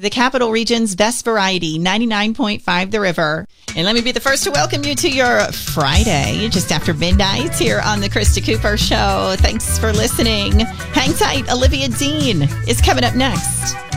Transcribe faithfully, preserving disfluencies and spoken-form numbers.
The Capital Region's best variety, ninety-nine point five The River. And let me be the first to welcome you to your Friday, just after midnight, here on the Krista Cooper Show. Thanks for listening. Hang tight. Olivia Dean is coming up next.